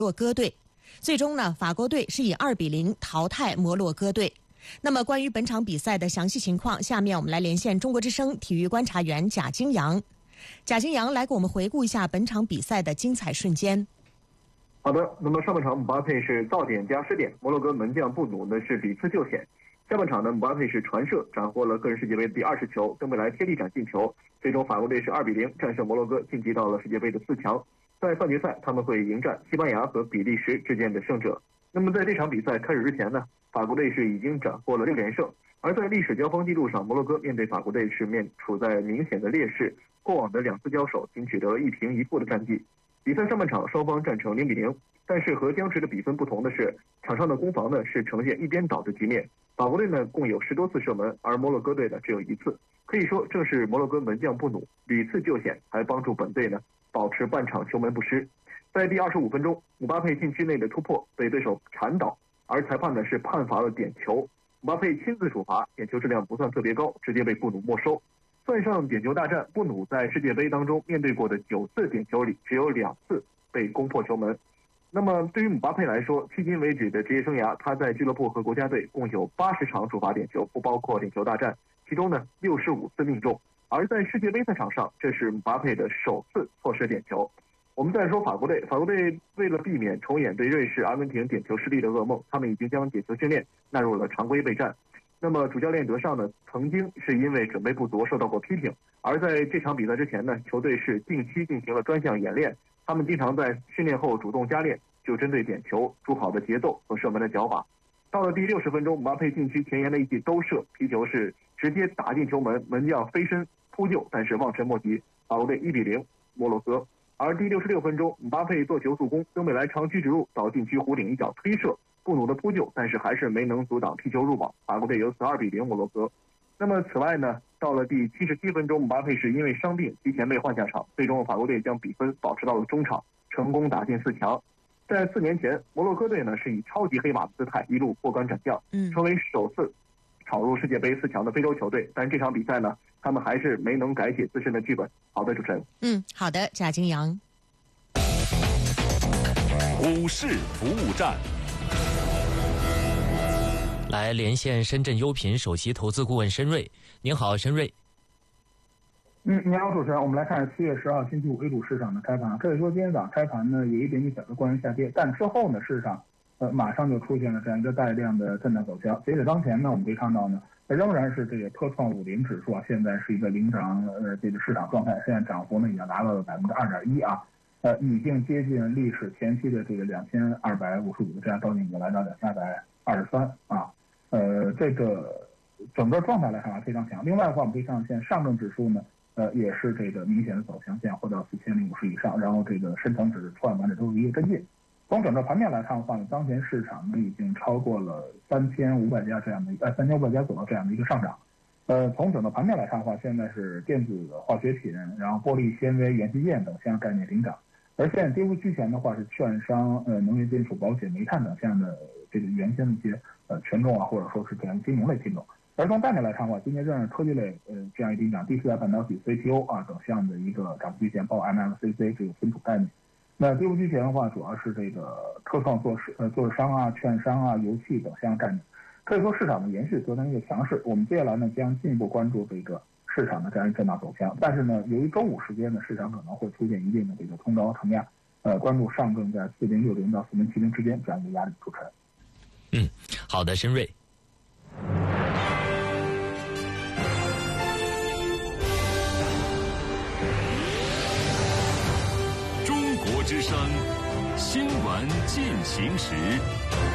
洛哥队。最终呢，法国队是以2-0淘汰摩洛哥队。那么关于本场比赛的详细情况，下面我们来连线中国之声体育观察员贾金阳。贾金阳来给我们回顾一下本场比赛的精彩瞬间。 好的，那么上半场姆巴佩是造点加失点，摩洛哥门将布努呢是屡次救险。下半场呢，姆巴佩是传射斩获了个人世界杯的第20球，登贝莱贴地斩进球，最终法国队是2-0战胜摩洛哥，晋级到了世界杯的4强。在半决赛，他们会迎战西班牙和比利时之间的胜者。那么在这场比赛开始之前呢，法国队是已经斩获了6连胜，而在历史交锋记录上，摩洛哥面对法国队是处在明显的劣势，过往的2次交手仅取得了1平1负的战绩。比赛上半场双方战成0-0，但是和僵持的比分不同的是，场上的攻防呢是呈现一边倒的局面。法国队呢共有10多次射门，而摩洛哥队呢只有1次。可以说，正是摩洛哥门将布努屡次救险，还帮助本队呢保持半场球门不失。在第25分钟，姆巴佩禁区内的突破被对手铲倒，而裁判呢是判罚了点球。姆巴佩亲自主罚，点球质量不算特别高，直接被布努没收。算上点球大战，布努在世界杯当中面对过的9次点球里，只有2次被攻破球门。那么对于姆巴佩来说，迄今为止的职业生涯，他在俱乐部和国家队共有80场主罚点球，不包括点球大战，其中呢65次命中。而在世界杯赛场上，这是姆巴佩的首次错失点球。我们再说法国队为了避免重演对瑞士、阿根廷点球失利的噩梦，他们已经将点球训练纳入了常规备战。那么主教练德尚呢，曾经是因为准备不足受到过批评，而在这场比赛之前呢，球队是定期进行了专项演练，他们经常在训练后主动加练，就针对点球筑好的节奏和射门的脚法。到了第60分钟，姆巴佩禁区前沿的一记兜射，皮球是直接打进球门，门将飞身扑救，但是望尘莫及，法国队1-0摩洛哥。而第66分钟，姆巴佩做球助攻，登贝莱长驱直入到禁区弧顶一脚推射，布努的扑救，但是还是没能阻挡皮球入网，法国队由此2-0摩洛哥。那么此外呢，到了第77分钟，姆巴佩是因为伤病提前被换下场，最终法国队将比分保持到了中场，成功打进4强。在4年前，摩洛哥队呢是以超级黑马的姿态一路过关斩将，成为首次闯入世界杯4强的非洲球队。但这场比赛呢，他们还是没能改写自身的剧本。好的，主持人。 好的，贾金阳。 股市服务站。来连线深圳优品首席投资顾问申瑞。您好，申瑞。 你好，主持人。我们来看7月10号星期五 A 股市场的开盘。可以说今天早上开盘呢有一点点小的关于下跌，但之后呢市场马上就出现了这样一个带量的震荡走强。截止当前呢，我们可以看到呢仍然是这个科创50指数现在是一个领涨这个市场状态，现在涨幅呢已经达到了2.1%啊，已经接近历史前期的这个2255的这样高点，已经来到2223啊。这个整个状态来看非常强。另外的话，我们可以看到现在上证指数呢也是这个明显的走强线，或者4050以上，然后这个深成指、创业板指都是一个跟进。从整个盘面来看的话呢，当前市场呢已经超过了3500家这样的3500家左右这样的一个上涨。从整个盘面来看的话，现在是电子、化学品，然后玻璃纤维、元器件等相关概念领涨。而现在跌幅居前的话是券商、能源金属、保险、煤炭等这样的这个原先的一些权重啊，或者说是这样金融类品种。而从概念来看的话，今天仍然是科技类这样一领涨，第四代半导体、CPO 啊等项的一个涨幅居前，包括 MMCC 这个存储概念。那跌幅居前的话，主要是这个科创做市商啊、券商啊、油气等相关概念。可以说市场的延续昨天一个强势，我们接下来呢将进一步关注这个市场的这样一震荡走强。但是呢，由于周五时间呢，市场可能会出现一定的这个冲高承压，关注上证在4060到4070之间这样一个压力主持人。 好的，申瑞。 中国之声新闻进行时。